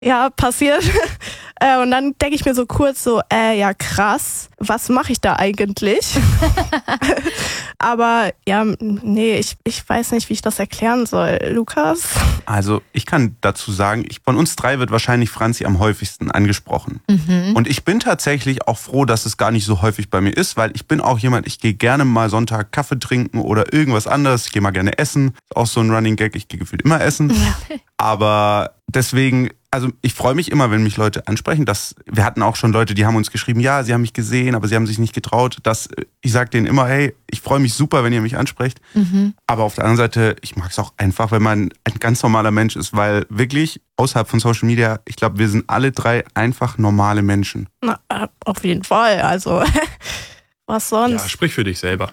ja, passiert. Und dann denke ich mir so kurz so, ja krass, was mache ich da eigentlich? Aber ja, nee, ich weiß nicht, wie ich das erklären soll. Lukas? Also ich kann dazu sagen, von uns 3 wird wahrscheinlich Franzi am häufigsten angesprochen. Und ich bin tatsächlich auch froh, dass es gar nicht so häufig bei mir ist, weil ich bin auch jemand, ich gehe gerne mal Sonntag Kaffee trinken oder irgendwas anderes. Ich gehe mal gerne essen. Ist auch so ein Running Gag, ich gehe gefühlt immer essen. Ja. Aber deswegen, also ich freue mich immer, wenn mich Leute ansprechen. Wir hatten auch schon Leute, die haben uns geschrieben, ja, sie haben mich gesehen, aber sie haben sich nicht getraut. Ich sage denen immer, hey, ich freue mich super, wenn ihr mich ansprecht. Aber auf der anderen Seite, ich mag es auch einfach, wenn man ein ganz normaler Mensch ist, weil wirklich außerhalb von Social Media, ich glaube, wir sind alle 3 einfach normale Menschen. Na, auf jeden Fall, also was sonst? Ja, sprich für dich selber.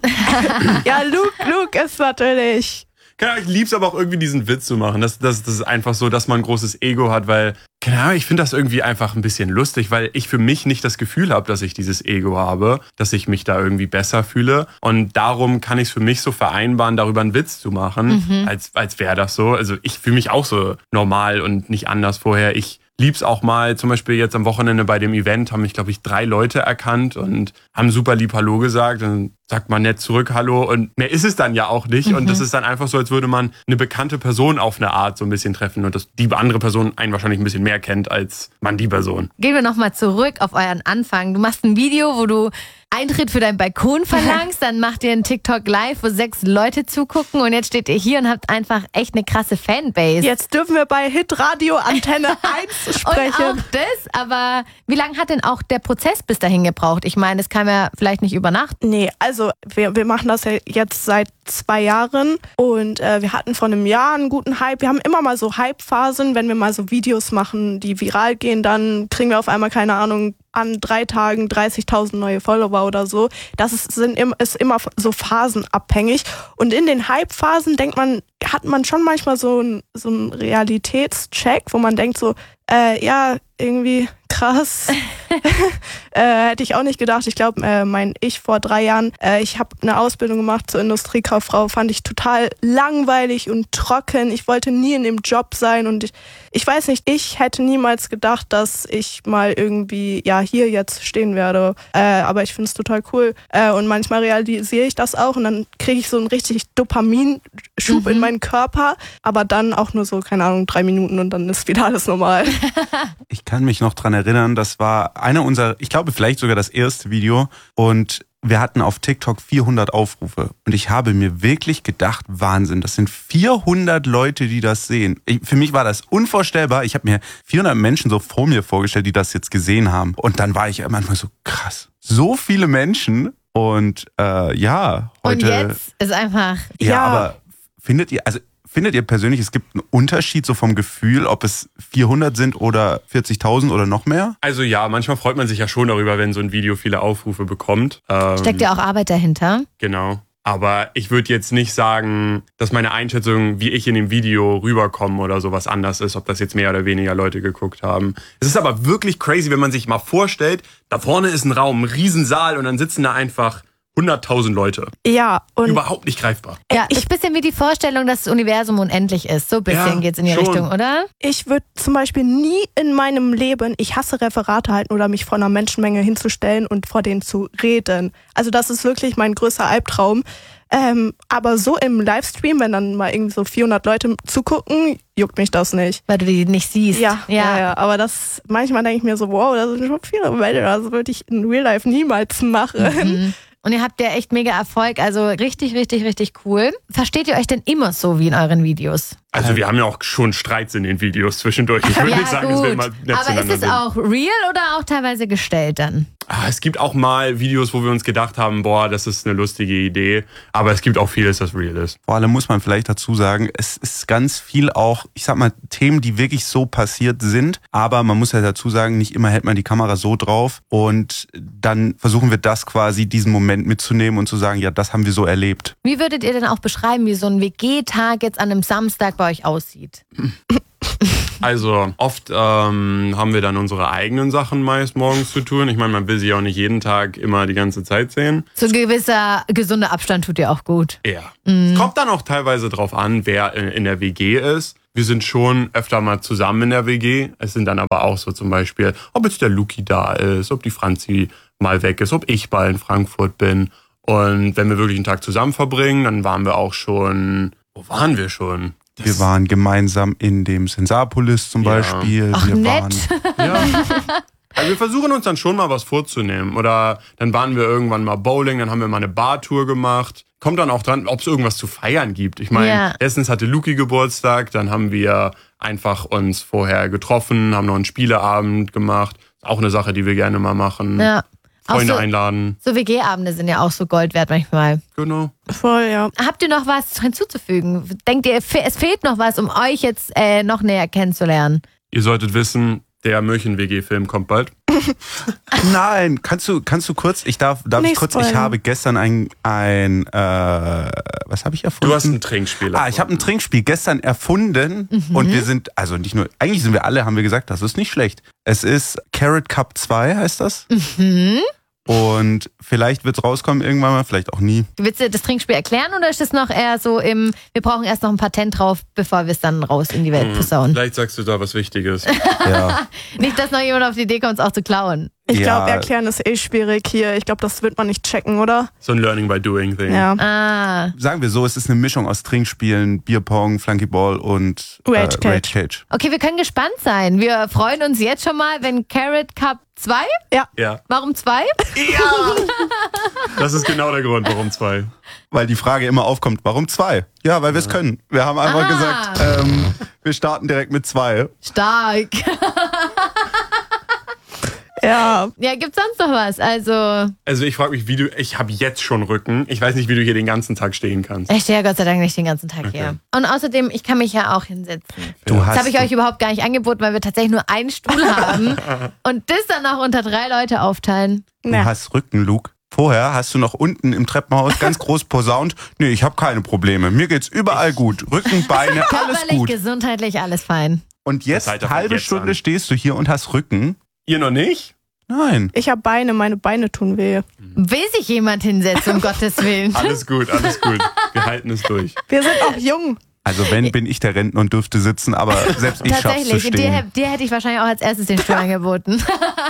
Ja, Luke ist natürlich... Ich lieb's aber auch irgendwie diesen Witz zu machen. Das ist einfach so, dass man ein großes Ego hat, weil, keine Ahnung, ich finde das irgendwie einfach ein bisschen lustig, weil ich für mich nicht das Gefühl habe, dass ich dieses Ego habe, dass ich mich da irgendwie besser fühle. Und darum kann ich es für mich so vereinbaren, darüber einen Witz zu machen, als wäre das so. Also ich fühle mich auch so normal und nicht anders vorher. Ich lieb's auch mal, zum Beispiel jetzt am Wochenende bei dem Event haben mich, glaube ich, 3 Leute erkannt und haben super lieb Hallo gesagt. Dann sagt man nett zurück Hallo und mehr ist es dann ja auch nicht. Und das ist dann einfach so, als würde man eine bekannte Person auf eine Art so ein bisschen treffen und dass die andere Person einen wahrscheinlich ein bisschen mehr kennt als man die Person. Gehen wir nochmal zurück auf euren Anfang. Du machst ein Video, wo du Eintritt für deinen Balkon verlangst, dann macht ihr einen TikTok live, wo 6 Leute zugucken und jetzt steht ihr hier und habt einfach echt eine krasse Fanbase. Jetzt dürfen wir bei Hitradio Antenne 1 sprechen. Und auch das, aber wie lange hat denn auch der Prozess bis dahin gebraucht? Ich meine, es kam ja vielleicht nicht über Nacht. Nee, also wir machen das ja jetzt seit 2 Jahren und wir hatten vor einem Jahr einen guten Hype. Wir haben immer mal so Hype-Phasen, wenn wir mal so Videos machen, die viral gehen, dann kriegen wir auf einmal, keine Ahnung, an 3 Tagen 30.000 neue Follower oder so. Das ist immer so phasenabhängig. Und in den Hype-Phasen hat man schon manchmal so einen Realitätscheck, wo man denkt so, ja, irgendwie krass. Hätte ich auch nicht gedacht. Ich glaube, mein Ich vor 3 Jahren, ich habe eine Ausbildung gemacht zur Industriekauffrau, fand ich total langweilig und trocken. Ich wollte nie in dem Job sein und ich weiß nicht, ich hätte niemals gedacht, dass ich mal irgendwie, ja, hier jetzt stehen werde. Aber ich finde es total cool. Und manchmal realisiere ich das auch und dann kriege ich so einen richtig Dopaminschub in meinen Körper. Aber dann auch nur so, keine Ahnung, 3 Minuten und dann ist wieder alles normal. Ich kann mich noch dran erinnern, das war einer unserer, ich glaube vielleicht sogar das erste Video und wir hatten auf TikTok 400 Aufrufe und ich habe mir wirklich gedacht, Wahnsinn, das sind 400 Leute, die das sehen. Für mich war das unvorstellbar. Ich habe mir 400 Menschen so vor mir vorgestellt, die das jetzt gesehen haben und dann war ich manchmal so krass, so viele Menschen und ja, heute... Und jetzt ist einfach... Ja, aber findet ihr persönlich, es gibt einen Unterschied so vom Gefühl, ob es 400 sind oder 40.000 oder noch mehr? Also ja, manchmal freut man sich ja schon darüber, wenn so ein Video viele Aufrufe bekommt. Steckt ja auch Arbeit dahinter? Genau. Aber ich würde jetzt nicht sagen, dass meine Einschätzung, wie ich in dem Video rüberkomme oder sowas anders ist, ob das jetzt mehr oder weniger Leute geguckt haben. Es ist aber wirklich crazy, wenn man sich mal vorstellt, da vorne ist ein Raum, ein Riesensaal und dann sitzen da einfach 100.000 Leute. Ja. Und überhaupt nicht greifbar. Ja, ist ein bisschen wie die Vorstellung, dass das Universum unendlich ist. So ein bisschen geht's in die Richtung, oder? Ich würde zum Beispiel nie in meinem Leben, ich hasse Referate halten oder mich vor einer Menschenmenge hinzustellen und vor denen zu reden. Also das ist wirklich mein größter Albtraum. Aber so im Livestream, wenn dann mal irgendwie so 400 Leute zugucken, juckt mich das nicht. Weil du die nicht siehst. Ja. Aber manchmal denke ich mir so, wow, das sind schon viele Menschen, das würde ich in Real Life niemals machen. Und ihr habt ja echt mega Erfolg, also richtig, richtig, richtig cool. Versteht ihr euch denn immer so wie in euren Videos? Also wir haben ja auch schon Streits in den Videos zwischendurch. Ich würde nicht sagen, dass wir immer nett Aber ist es auch real oder auch teilweise gestellt dann? Es gibt auch mal Videos, wo wir uns gedacht haben, boah, das ist eine lustige Idee. Aber es gibt auch vieles, das real ist. Vor allem muss man vielleicht dazu sagen, es ist ganz viel auch, ich sag mal, Themen, die wirklich so passiert sind. Aber man muss ja dazu sagen, nicht immer hält man die Kamera so drauf. Und dann versuchen wir das quasi, diesen Moment mitzunehmen und zu sagen, ja, das haben wir so erlebt. Wie würdet ihr denn auch beschreiben, wie so ein WG-Tag jetzt an einem Samstag bei euch aussieht? Also oft haben wir dann unsere eigenen Sachen meist morgens zu tun. Ich meine, man will sie auch nicht jeden Tag immer die ganze Zeit sehen. So ein gewisser gesunder Abstand tut dir auch gut. Ja. Es kommt dann auch teilweise drauf an, wer in der WG ist. wir sind schon öfter mal zusammen in der WG. Es sind dann aber auch so zum Beispiel, ob jetzt der Luki da ist, ob die Franzi mal weg ist, ob ich bald in Frankfurt bin. Und wenn wir wirklich einen Tag zusammen verbringen, dann waren wir auch schon, wo waren wir schon? Wir waren gemeinsam in dem Sensapolis zum Beispiel. Ach, wir nett. Ja. Also wir versuchen uns dann schon mal was vorzunehmen. Oder dann waren wir irgendwann mal Bowling, dann haben wir mal eine Bartour gemacht. Kommt dann auch dran, ob es irgendwas zu feiern gibt. Ich meine, letztens hatte Luki Geburtstag, dann haben wir einfach uns vorher getroffen, haben noch einen Spieleabend gemacht. Auch eine Sache, die wir gerne mal machen. Ja. Freunde einladen. So WG-Abende sind ja auch so Gold wert manchmal. Genau. Voll, ja. Habt ihr noch was hinzuzufügen? Denkt ihr, es fehlt noch was, um euch jetzt noch näher kennenzulernen? Ihr solltet wissen, der München-WG-Film kommt bald. Nein, kannst du kurz, darf ich kurz, ich habe gestern was habe ich erfunden? Du hast ein Trinkspiel erfunden. Ich habe ein Trinkspiel gestern erfunden und wir sind, also nicht nur, eigentlich sind wir alle, haben wir gesagt, das ist nicht schlecht. Es ist Carrot Cup 2, heißt das. Und vielleicht wird es rauskommen irgendwann mal, vielleicht auch nie. Willst du das Trinkspiel erklären oder ist das noch eher so wir brauchen erst noch ein Patent drauf, bevor wir es dann raus in die Welt posaunen? Vielleicht sagst du da was Wichtiges. Ja. Nicht, dass noch jemand auf die Idee kommt, es auch zu klauen. Ich glaube, erklären ist schwierig hier. Ich glaube, das wird man nicht checken, oder? So ein Learning by Doing Thing. Ja. Sagen wir so, es ist eine Mischung aus Trinkspielen, Bierpong, Flunkyball und Rage Cage. Okay, wir können gespannt sein. Wir freuen uns jetzt schon mal, wenn Carrot Cup 2? Ja. Warum 2? Ja! Das ist genau der Grund, warum 2. Weil die Frage immer aufkommt, warum 2? Ja, weil wir es können. Wir haben einfach gesagt, wir starten direkt mit 2. Stark. Ja. Ja, gibt's sonst noch was? Also ich frage mich, ich habe jetzt schon Rücken. Ich weiß nicht, wie du hier den ganzen Tag stehen kannst. Ich stehe ja Gott sei Dank nicht den ganzen Tag hier. Und außerdem, ich kann mich ja auch hinsetzen. Das habe ich euch überhaupt gar nicht angeboten, weil wir tatsächlich nur einen Stuhl haben und das dann auch unter 3 Leute aufteilen. Du hast Rücken, Luke. Vorher hast du noch unten im Treppenhaus ganz groß posaunt, nee, ich habe keine Probleme. Mir geht's überall gut. Rücken, Beine, alles Körperlich, gut. gesundheitlich, alles fein. Und jetzt, halbe Stunde stehst du hier und hast Rücken. Ihr noch nicht? Nein. Ich habe Beine, meine Beine tun weh. Will sich jemand hinsetzen, um Gottes Willen? Alles gut, alles gut. Wir halten es durch. Wir sind auch jung. Also wenn, bin ich der Rentner und dürfte sitzen, aber selbst ich schaff's zu Tatsächlich, stehen. dir hätte ich wahrscheinlich auch als erstes den Stuhl angeboten.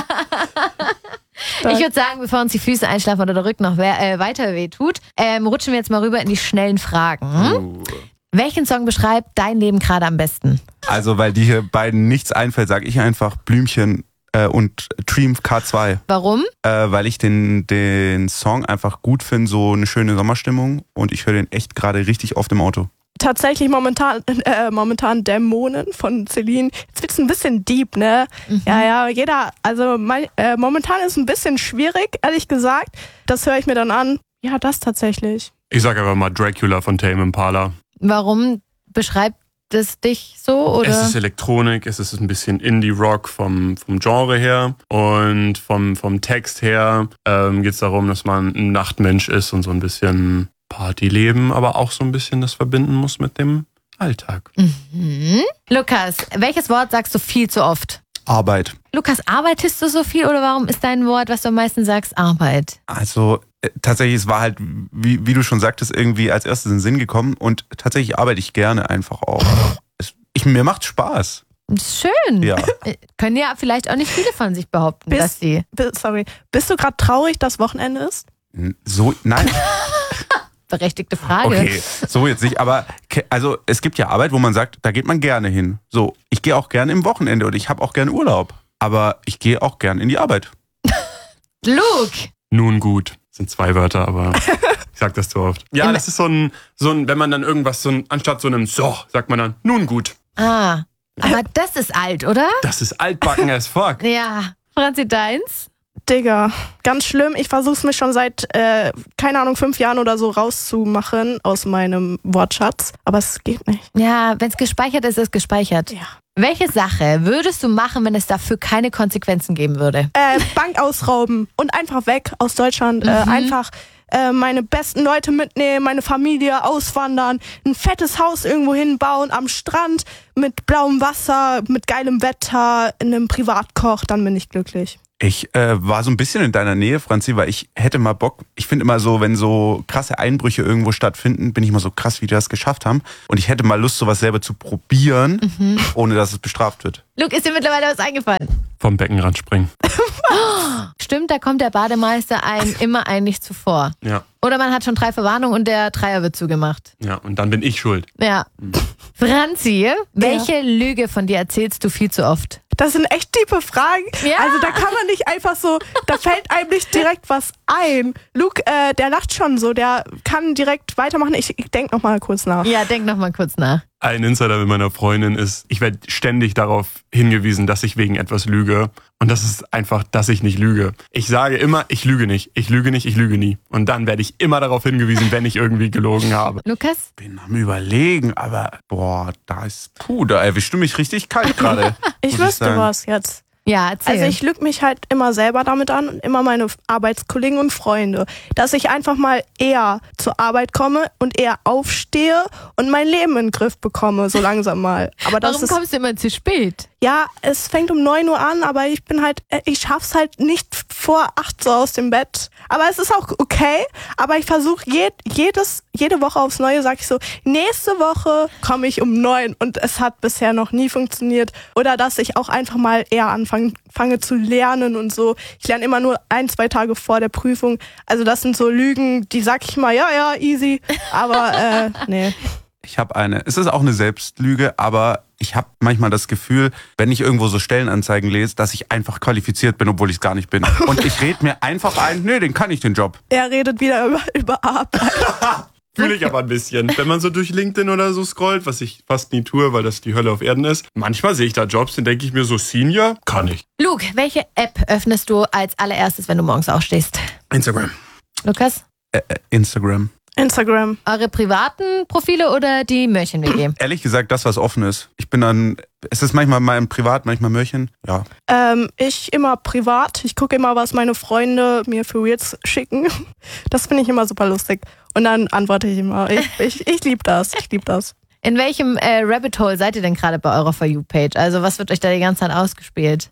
Ich würde sagen, bevor uns die Füße einschlafen oder der Rücken noch weiter weh tut, rutschen wir jetzt mal rüber in die schnellen Fragen. Welchen Song beschreibt dein Leben gerade am besten? Also weil dir hier beiden nichts einfällt, sage ich einfach Blümchen und Dream K2. Warum? Weil ich den Song einfach gut finde, so eine schöne Sommerstimmung und ich höre den echt gerade richtig oft im Auto. Tatsächlich momentan Dämonen von Celine. Jetzt wird's ein bisschen deep, ne? Ja, momentan ist es ein bisschen schwierig, ehrlich gesagt. Das höre ich mir dann an. Ja, das tatsächlich. Ich sage aber mal Dracula von Tame Impala. Warum beschreibt das dich so? Oder? Es ist Elektronik, es ist ein bisschen Indie-Rock vom Genre her und vom Text her geht es darum, dass man ein Nachtmensch ist und so ein bisschen Partyleben, aber auch so ein bisschen das verbinden muss mit dem Alltag. Lukas, welches Wort sagst du viel zu oft? Arbeit. Lukas, arbeitest du so viel oder warum ist dein Wort, was du am meisten sagst, Arbeit? Also tatsächlich, es war halt, wie du schon sagtest, irgendwie als erstes in den Sinn gekommen und tatsächlich arbeite ich gerne einfach auch. Mir macht Spaß. Schön. Ja. Können ja vielleicht auch nicht viele von sich behaupten, dass sie... Bist du gerade traurig, dass Wochenende ist? So, nein. Berechtigte Frage. Okay, so jetzt nicht, aber also es gibt ja Arbeit, wo man sagt, da geht man gerne hin. So, ich gehe auch gerne im Wochenende und ich habe auch gerne Urlaub, aber ich gehe auch gerne in die Arbeit. Luke! Nun gut, das sind 2 Wörter, aber ich sag das zu oft. Ja, das ist so ein, wenn man dann irgendwas anstatt so einem so, sagt man dann, nun gut. Aber das ist alt, oder? Das ist altbacken as fuck. Ja. Franzi, deins? Digga, ganz schlimm. Ich versuche es mir schon seit, 5 Jahren oder so rauszumachen aus meinem Wortschatz. Aber es geht nicht. Ja, wenn es gespeichert ist, ist es gespeichert. Ja. Welche Sache würdest du machen, wenn es dafür keine Konsequenzen geben würde? Bank ausrauben und einfach weg aus Deutschland. Einfach meine besten Leute mitnehmen, meine Familie auswandern, ein fettes Haus irgendwo hinbauen, am Strand, mit blauem Wasser, mit geilem Wetter, in einem Privatkoch, dann bin ich glücklich. Ich war so ein bisschen in deiner Nähe, Franzi, weil ich hätte mal Bock. Ich finde immer so, wenn so krasse Einbrüche irgendwo stattfinden, bin ich immer so krass, wie die das geschafft haben. Und ich hätte mal Lust, sowas selber zu probieren, ohne dass es bestraft wird. Luke, ist dir mittlerweile was eingefallen? Vom Beckenrand springen. Stimmt, da kommt der Bademeister einem immer eigentlich zuvor. Ja. Oder man hat schon 3 Verwarnungen und der Dreier wird zugemacht. Ja, und dann bin ich schuld. Ja. Franzi, welche Lüge von dir erzählst du viel zu oft? Das sind echt tiefe Fragen. Ja. Also da kann man nicht einfach so, da fällt einem nicht direkt was ein. Luke, der lacht schon so, der kann direkt weitermachen. Ich denke noch mal kurz nach. Ja, denk noch mal kurz nach. Ein Insider mit meiner Freundin ist, ich werde ständig darauf hingewiesen, dass ich wegen etwas lüge. Und das ist einfach, dass ich nicht lüge. Ich sage immer, ich lüge nicht, ich lüge nicht, ich lüge nie. Und dann werde ich immer darauf hingewiesen, wenn ich irgendwie gelogen habe. Lukas? Bin am Überlegen, aber da erwischst du mich richtig kalt gerade. Ich wüsste was jetzt. Ja, erzähl. Also ich lüge mich halt immer selber damit an und immer meine Arbeitskollegen und Freunde, dass ich einfach mal eher zur Arbeit komme und eher aufstehe und mein Leben in den Griff bekomme, so langsam mal. Aber das Warum kommst du immer zu spät? Ja, es fängt um 9 Uhr an, aber ich schaff's halt nicht vor 8 so aus dem Bett. Aber es ist auch okay, aber ich versuche jede Woche aufs Neue, sage ich so, nächste Woche komme ich um 9 und es hat bisher noch nie funktioniert. Oder dass ich auch einfach mal eher anfange zu lernen und so. Ich lerne immer nur 1-2 Tage vor der Prüfung. Also das sind so Lügen, die sag ich mal, ja, easy, aber nee. Ich habe es ist auch eine Selbstlüge, aber ich habe manchmal das Gefühl, wenn ich irgendwo so Stellenanzeigen lese, dass ich einfach qualifiziert bin, obwohl ich es gar nicht bin. Und ich rede mir einfach ein, den kann ich, den Job. Er redet wieder über Arbeit. Fühle ich aber ein bisschen. Wenn man so durch LinkedIn oder so scrollt, was ich fast nie tue, weil das die Hölle auf Erden ist. Manchmal sehe ich da Jobs, dann denke ich mir so, Senior, kann ich. Luke, welche App öffnest du als allererstes, wenn du morgens aufstehst? Instagram. Lukas? Instagram. Eure privaten Profile oder die Mörchen-WG? Ehrlich gesagt, das, was offen ist. Es ist manchmal mal privat, manchmal Mörchen. Ja. Ich immer privat. Ich gucke immer, was meine Freunde mir für Reels schicken. Das finde ich immer super lustig. Und dann antworte ich immer. Ich liebe das. Ich liebe das. In welchem Rabbit Hole seid ihr denn gerade bei eurer For You-Page? Also was wird euch da die ganze Zeit ausgespielt?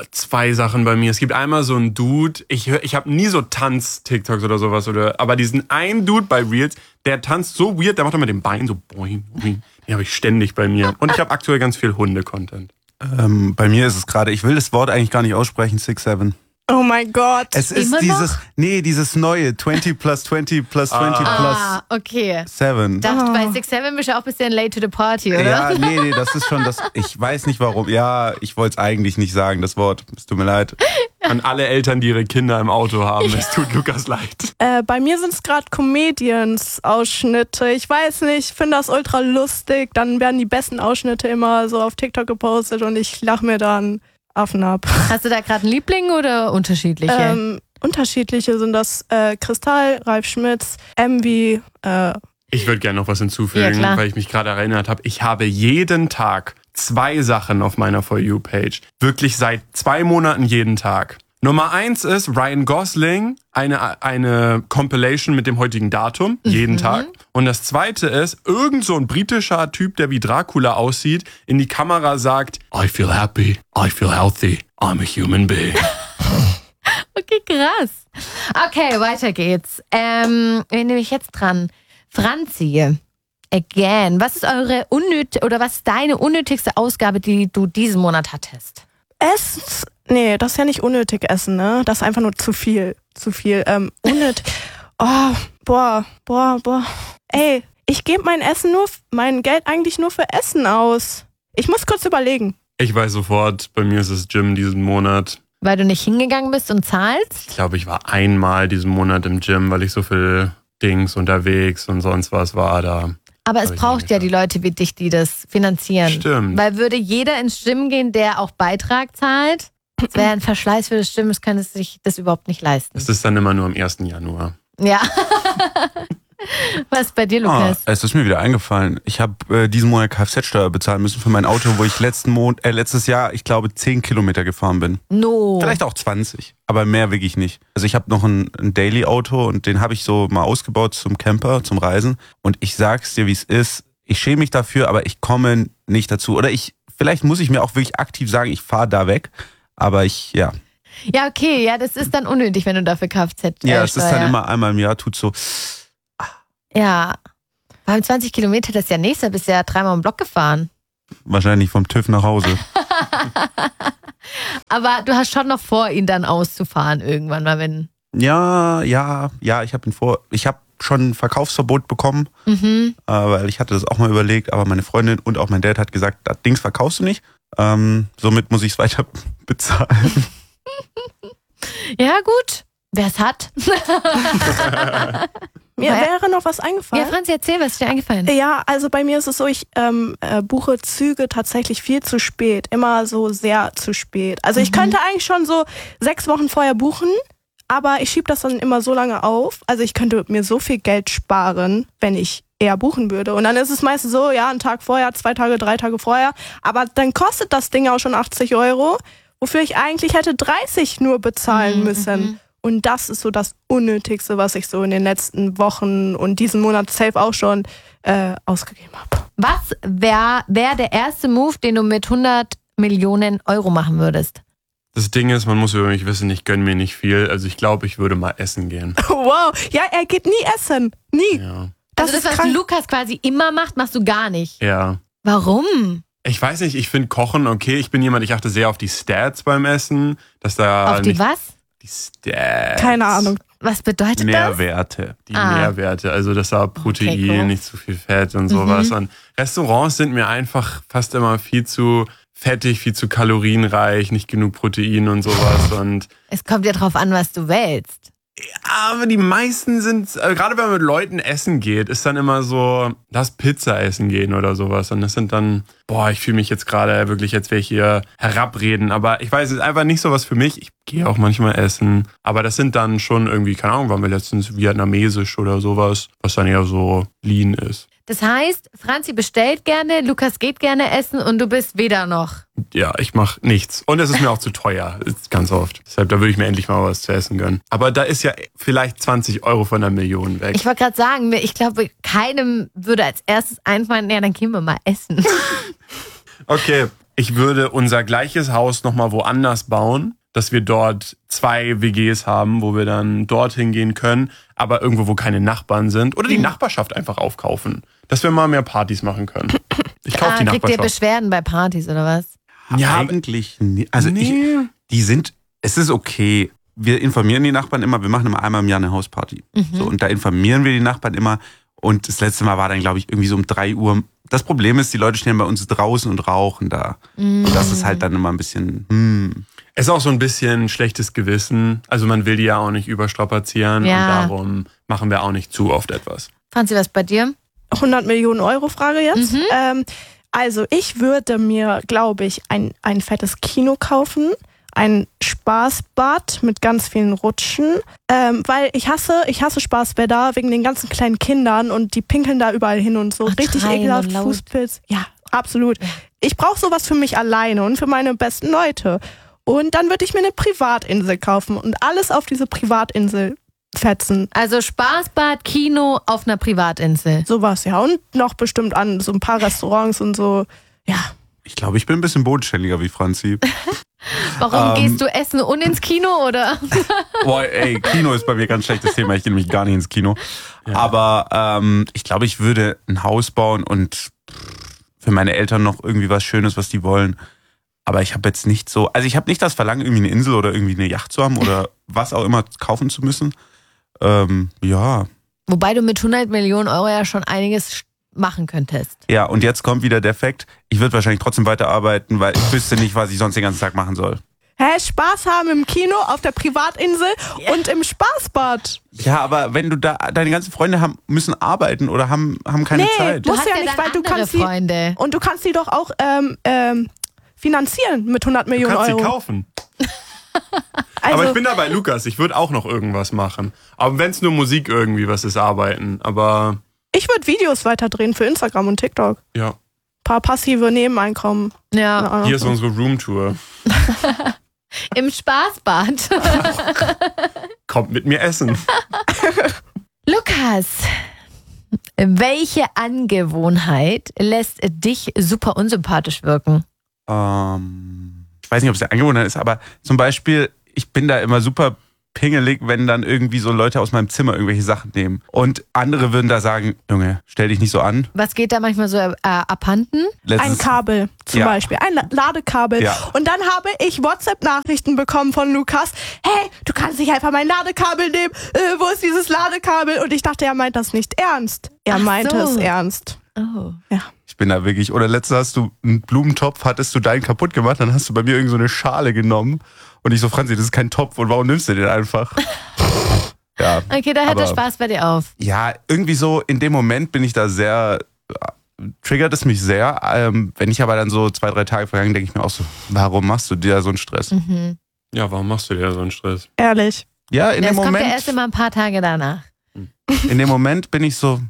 2 Sachen bei mir. Es gibt einmal so einen Dude, ich habe nie so Tanz-TikToks oder sowas, aber diesen einen Dude bei Reels, der tanzt so weird, der macht dann mit dem Bein so boing, boing. Den habe ich ständig bei mir. Und ich habe aktuell ganz viel Hunde-Content. Bei mir ist es gerade, ich will das Wort eigentlich gar nicht aussprechen, 6-7. Oh mein Gott. Es ist dieses neue 20 plus 20 plus 20 plus okay. 7. Dachte, bei 6-7 bist du auch ein bisschen late to the party, oder? Ja, nee, das ist schon das, ich weiß nicht warum. Ja, ich wollte es eigentlich nicht sagen, das Wort. Es tut mir leid. An alle Eltern, die ihre Kinder im Auto haben, es tut Lukas leid. Bei mir sind es gerade Comedians-Ausschnitte. Ich weiß nicht, ich finde das ultra lustig. Dann werden die besten Ausschnitte immer so auf TikTok gepostet und ich lache mir dann Affen ab. Hast du da gerade einen Liebling oder unterschiedliche? Unterschiedliche sind das Kristall, Ralf Schmitz, Envy. Ich würde gerne noch was hinzufügen, weil ich mich gerade erinnert habe. Ich habe jeden Tag 2 Sachen auf meiner For You-Page. Wirklich seit 2 Monaten jeden Tag. Nummer 1 ist Ryan Gosling, eine Compilation mit dem heutigen Datum, jeden Tag. Und das zweite ist, irgend so ein britischer Typ, der wie Dracula aussieht, in die Kamera sagt, I feel happy, I feel healthy, I'm a human being. Okay, krass. Okay, weiter geht's. Wen nehme ich jetzt dran? Franzi, again, was ist was ist deine unnötigste Ausgabe, die du diesen Monat hattest? Nee, das ist ja nicht unnötig essen, ne? Das ist einfach nur zu viel. Unnötig. Oh, boah. Ey, ich gebe mein Geld eigentlich nur für Essen aus. Ich muss kurz überlegen. Ich weiß sofort, bei mir ist es Gym diesen Monat. Weil du nicht hingegangen bist und zahlst? Ich glaube, ich war einmal diesen Monat im Gym, weil ich so viel Dings unterwegs und sonst was war da. Aber es braucht ja die Leute wie dich, die das finanzieren. Stimmt. Weil würde jeder ins Gym gehen, der auch Beitrag zahlt, das wäre ein Verschleiß für das Gym, es könnte sich das überhaupt nicht leisten. Das ist dann immer nur am 1. Januar. Ja. Was ist bei dir, Lukas? Es ist mir wieder eingefallen. Ich habe diesen Monat Kfz-Steuer bezahlen müssen für mein Auto, wo ich letztes Jahr, ich glaube, 10 Kilometer gefahren bin. No. Vielleicht auch 20, aber mehr wirklich nicht. Also ich habe noch ein Daily-Auto und den habe ich so mal ausgebaut zum Camper, zum Reisen. Und ich sag's dir, wie es ist. Ich schäme mich dafür, aber ich komme nicht dazu. Oder vielleicht muss ich mir auch wirklich aktiv sagen, ich fahre da weg. Aber Ja, okay, ja, das ist dann unnötig, wenn du dafür Kfz. Ja, es ist dann immer einmal im Jahr, tut so. Ja, beim 20 Kilometer, das ist ja nächster, bist ja 3-mal im Block gefahren. Wahrscheinlich vom TÜV nach Hause. Aber du hast schon noch vor, ihn dann auszufahren irgendwann mal, wenn... Ja, ich habe schon ein Verkaufsverbot bekommen, weil ich hatte das auch mal überlegt, aber meine Freundin und auch mein Dad hat gesagt, das Dings verkaufst du nicht, somit muss ich es weiter bezahlen. Ja, gut. Wer es hat. Mir wäre noch was eingefallen. Ja, Franzi, erzähl, was ist dir eingefallen? Ja, also bei mir ist es so, ich buche Züge tatsächlich viel zu spät. Immer so sehr zu spät. Also ich könnte eigentlich schon so 6 Wochen vorher buchen, aber ich schiebe das dann immer so lange auf. Also ich könnte mir so viel Geld sparen, wenn ich eher buchen würde. Und dann ist es meistens so, ja, einen Tag vorher, 2 Tage, 3 Tage vorher. Aber dann kostet das Ding auch schon 80 €, wofür ich eigentlich hätte 30 nur bezahlen müssen. Und das ist so das Unnötigste, was ich so in den letzten Wochen und diesen Monat safe auch schon ausgegeben habe. Was wäre der erste Move, den du mit 100 Millionen € machen würdest? Das Ding ist, man muss über mich wissen, ich gönne mir nicht viel. Also ich glaube, ich würde mal essen gehen. Wow, ja, er geht nie essen. Nie. Ja. Also das, was krank. Lukas quasi immer macht, machst du gar nicht. Ja. Warum? Ich weiß nicht, ich finde Kochen okay. Ich bin jemand, ich achte sehr auf die Stats beim Essen. Dass da Auf die nicht was? Die Stats. Keine Ahnung. Was bedeutet das? Nährwerte. Die Nährwerte, also dass da Protein, Okay, cool. nicht zu viel Fett und sowas. Und Restaurants sind mir einfach fast immer viel zu fettig, viel zu kalorienreich, nicht genug Protein und sowas. Und Es kommt ja drauf an, was du wählst. aber die meisten sind, gerade wenn man mit Leuten essen geht, ist dann immer so, lass Pizza essen gehen oder sowas. Und das sind dann, ich fühle mich jetzt gerade wirklich, als wäre ich hier herabreden. Aber ich weiß, es ist einfach nicht so was für mich. Ich gehe auch manchmal essen. Aber das sind dann schon irgendwie, keine Ahnung, waren wir letztens vietnamesisch oder sowas, was dann eher so lean ist. Das heißt, Franzi bestellt gerne, Lukas geht gerne essen und du bist weder noch. Ja, ich mache nichts. Und es ist mir auch zu teuer, ganz oft. Deshalb, da würde ich mir endlich mal was zu essen gönnen. Aber da ist ja vielleicht 20 € von der Million weg. Ich wollte gerade sagen, ich glaube, keinem würde als erstes einfallen, ja, dann gehen wir mal essen. Okay, ich würde unser gleiches Haus nochmal woanders bauen, dass wir dort 2 WGs haben, wo wir dann dorthin gehen können, aber irgendwo, wo keine Nachbarn sind. Oder die Nachbarschaft einfach aufkaufen, dass wir mal mehr Partys machen können. Ich kaufe die Kriegt ihr Nachbarschaft. Beschwerden bei Partys oder was? Ja, eigentlich nie. Also nee. es ist okay. Wir informieren die Nachbarn immer, wir machen immer einmal im Jahr eine Hausparty. So, und da informieren wir die Nachbarn immer. Und das letzte Mal war dann, glaube ich, irgendwie so um 3 Uhr. Das Problem ist, die Leute stehen bei uns draußen und rauchen da. Und das ist halt dann immer ein bisschen, Es ist auch so ein bisschen schlechtes Gewissen. Also man will die ja auch nicht überstrapazieren Ja. und darum machen wir auch nicht zu oft etwas. Franzi, was bei dir? 100 Millionen € Frage jetzt. Also ich würde mir, glaube ich, ein fettes Kino kaufen, ein Spaßbad mit ganz vielen Rutschen, weil ich hasse Spaßbäder wegen den ganzen kleinen Kindern und die pinkeln da überall hin und so. Ach, Richtig schreien ekelhaft, und laut. Fußpilz. Ja, absolut. Ich brauche sowas für mich alleine und für meine besten Leute. Und dann würde ich mir eine Privatinsel kaufen und alles auf diese Privatinsel fetzen. Also Spaßbad, Kino auf einer Privatinsel. Sowas, ja. Und noch bestimmt an so ein paar Restaurants und so. Ja. ich glaube, ich bin ein bisschen bodenständiger wie Franzi. Warum gehst du essen und ins Kino, oder? Boah, ey, Kino ist bei mir ganz schlechtes Thema. Ich gehe nämlich gar nicht ins Kino. Ja. Aber ich glaube, ich würde ein Haus bauen und für meine Eltern noch irgendwie was Schönes, was die wollen. Aber ich habe jetzt nicht so, also ich habe nicht das Verlangen, irgendwie eine Insel oder irgendwie eine Yacht zu haben oder was auch immer kaufen zu müssen. Ja. Wobei du mit 100 Millionen Euro ja schon einiges machen könntest. Ja, und jetzt kommt wieder der Fakt, ich würde wahrscheinlich trotzdem weiterarbeiten, weil ich wüsste nicht, was ich sonst den ganzen Tag machen soll. Hä, Spaß haben im Kino, auf der Privatinsel und im Spaßbad. Ja, aber wenn du da, deine ganzen Freunde müssen arbeiten oder haben keine Zeit. Du musst hast ja ja nicht, dann weil du andere kannst Freunde. und du kannst die doch auch finanzieren mit 100 Du Millionen kannst Euro. sie kaufen. Also, Aber ich bin da bei Lukas. Ich würde auch noch irgendwas machen. Aber wenn es nur Musik irgendwie was ist, arbeiten. Aber ich würde Videos weiterdrehen für Instagram und TikTok. ja, Paar passive Nebeneinkommen. Ja, hier ist unsere Roomtour. im Spaßbad. Kommt mit mir essen. Lukas, welche Angewohnheit lässt dich super unsympathisch wirken? Ich weiß nicht, ob es der Angewohnheit ist, aber zum Beispiel, ich bin da immer super pingelig, wenn dann irgendwie so Leute aus meinem Zimmer irgendwelche Sachen nehmen. Und andere würden da sagen, Junge, stell dich nicht so an. Was geht da manchmal so abhanden? Ein Kabel zum Beispiel, ein Ladekabel. Ja. Und dann habe ich WhatsApp-Nachrichten bekommen von Lukas. Hey, du kannst nicht einfach mein Ladekabel nehmen. Wo ist dieses Ladekabel? Und ich dachte, er meint das nicht ernst. Er meinte es ernst. Oh. Ja. Ich bin da wirklich, oder letztens hast du einen Blumentopf, hattest du deinen kaputt gemacht, dann hast du bei mir irgend so eine Schale genommen. Und ich so, Franzi, das ist kein Topf und warum nimmst du den einfach? Ja, Okay, da hört der Spaß bei dir auf. ja, irgendwie so in dem Moment bin ich da sehr, triggert es mich sehr. Wenn ich aber dann so 2-3 Tage vergangen, denke ich mir auch so, warum machst du dir so einen Stress? Ja, warum machst du dir so einen Stress? Ehrlich. Ja, in dem Das kommt ja Moment, erst immer ein paar Tage danach. in dem Moment bin ich so,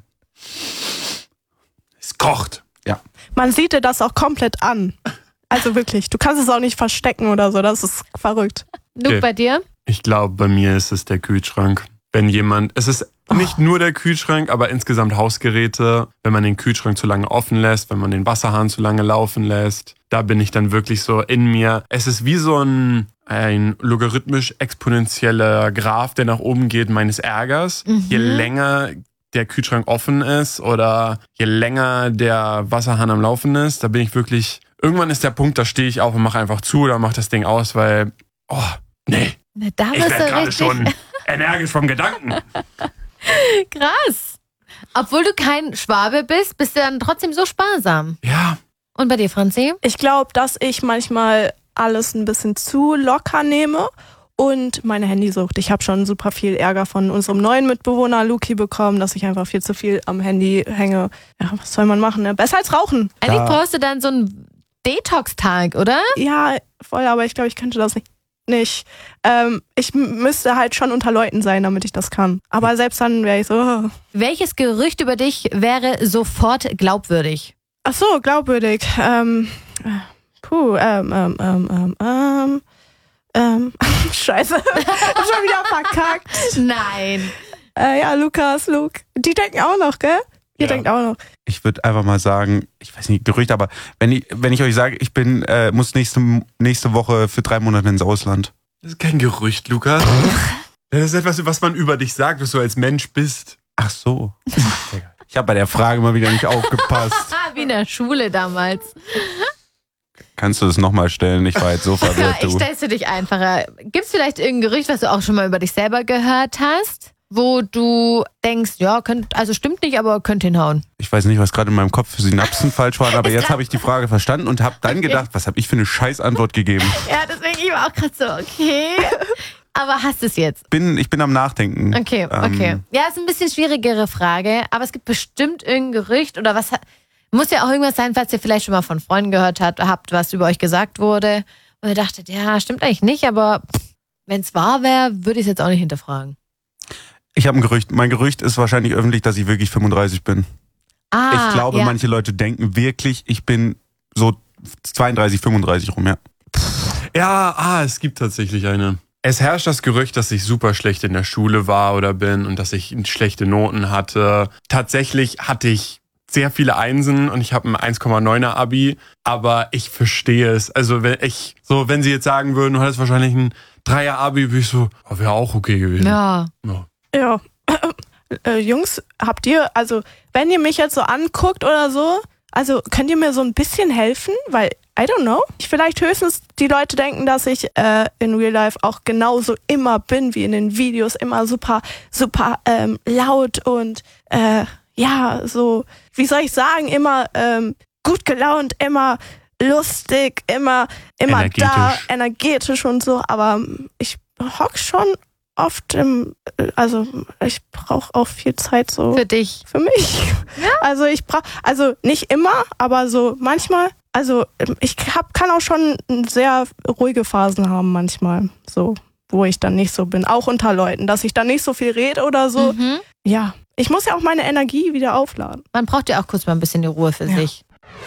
Es kocht. ja. Man sieht dir das auch komplett an. Also wirklich, du kannst es auch nicht verstecken oder so, das ist verrückt. Luke, Okay. bei dir? Ich glaube, bei mir ist es der Kühlschrank. Wenn jemand, es ist nicht nur der Kühlschrank, aber insgesamt Hausgeräte, wenn man den Kühlschrank zu lange offen lässt, wenn man den Wasserhahn zu lange laufen lässt, da bin ich dann wirklich so in mir. Es ist wie so ein logarithmisch exponentieller Graph, der nach oben geht, meines Ärgers. Je länger der Kühlschrank offen ist oder je länger der Wasserhahn am Laufen ist, da bin ich wirklich, irgendwann ist der Punkt, da stehe ich auf und mache einfach zu oder mache das Ding aus, weil, nee, Da ich bist werde du gerade richtig schon energisch vom Gedanken. krass. Obwohl du kein Schwabe bist du dann trotzdem so sparsam. Ja, Und bei dir, Franzi? Ich glaube, dass ich manchmal alles ein bisschen zu locker nehme und meine Handysucht. Ich habe schon super viel Ärger von unserem neuen Mitbewohner Luki bekommen, dass ich einfach viel zu viel am Handy hänge. Ja, was soll man machen, ne? Besser als rauchen. Eigentlich brauchst du dann so einen Detox-Tag, oder? Ja, voll, aber ich glaube, ich könnte das nicht. Ich müsste halt schon unter Leuten sein, damit ich das kann. Aber selbst dann wäre ich so. Welches Gerücht über dich wäre sofort glaubwürdig? Ach so, glaubwürdig. Scheiße. Hab schon wieder verkackt. Nein. Ja, Luke. Die denken auch noch, gell? Ihr denkt auch noch. Ich würde einfach mal sagen, ich weiß nicht, Gerücht, aber wenn ich euch sage, ich muss nächste Woche für 3 Monate ins Ausland. das ist kein Gerücht, Lukas. Das ist etwas, was man über dich sagt, was du als Mensch bist. Ach so. Ich habe bei der Frage mal wieder nicht aufgepasst. Wie in der Schule damals. Kannst du das nochmal stellen? Ich war jetzt so verwirrt, Ich du. stell's für dich einfacher. Gibt's vielleicht irgendein Gerücht, was du auch schon mal über dich selber gehört hast, wo du denkst, ja, stimmt nicht, aber könnte hinhauen? Ich weiß nicht, was gerade in meinem Kopf für Synapsen falsch waren, aber jetzt habe ich die Frage verstanden und habe dann gedacht, was habe ich für eine Scheißantwort gegeben? Ja, deswegen ich war auch gerade so, okay. Aber hast du es jetzt? Ich bin am Nachdenken. Okay. Ja, ist ein bisschen schwierigere Frage, aber es gibt bestimmt irgendein Gerücht oder was. Muss ja auch irgendwas sein, falls ihr vielleicht schon mal von Freunden gehört habt, was über euch gesagt wurde. Und ihr dachtet, ja, stimmt eigentlich nicht, aber wenn es wahr wäre, würde ich es jetzt auch nicht hinterfragen. Ich habe ein Gerücht. Mein Gerücht ist wahrscheinlich öffentlich, dass ich wirklich 35 bin. Ich glaube, ja. manche Leute denken wirklich, ich bin so 32, 35 rum, ja. Ja, es gibt tatsächlich eine. Es herrscht das Gerücht, dass ich super schlecht in der Schule war oder bin und dass ich schlechte Noten hatte. Tatsächlich hatte ich sehr viele Einsen und ich habe ein 1,9er Abi, aber ich verstehe es. Also wenn sie jetzt sagen würden, du hattest wahrscheinlich ein 3er Abi, bin ich so, wäre auch okay gewesen. Ja. Ja. Jungs, habt ihr, also wenn ihr mich jetzt so anguckt oder so, also könnt ihr mir so ein bisschen helfen? Weil, I don't know. Vielleicht höchstens die Leute denken, dass ich in Real Life auch genauso immer bin wie in den Videos, immer super laut und ja, so, wie soll ich sagen, immer gut gelaunt, immer lustig, immer energetisch und so, aber ich hock schon oft ich brauche auch viel Zeit so Für dich. für mich. Ja? Also also nicht immer, aber so manchmal, also ich kann auch schon sehr ruhige Phasen haben manchmal, so, wo ich dann nicht so bin, auch unter Leuten, dass ich dann nicht so viel rede oder so. Ja, ich muss ja auch meine Energie wieder aufladen. Man braucht ja auch kurz mal ein bisschen die Ruhe für sich.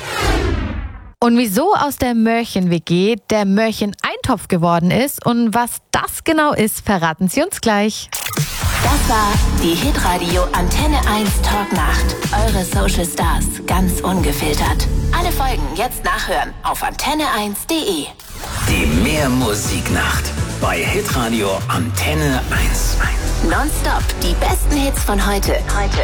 Und wieso aus der Mörchen-WG der Mörchen-Eintopf geworden ist und was das genau ist, verraten sie uns gleich. Das war die Hitradio Antenne 1 Talknacht. Eure Social Stars, ganz ungefiltert. Alle Folgen jetzt nachhören auf antenne1.de. Die Mehrmusiknacht. bei Hitradio Antenne 1. Nonstop die besten Hits von heute.